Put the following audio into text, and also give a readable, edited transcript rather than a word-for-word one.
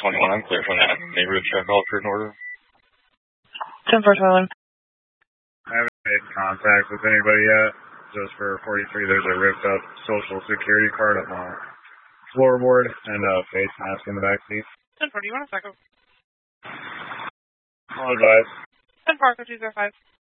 21, I'm clear from that neighborhood check call for an order. 10-4-21. I haven't made contact with anybody yet. Just for 43, there's a ripped up social security card up on the floorboard and a face mask in the back seat. 10-4, do you want a second? I'll advise. 10-4, 205.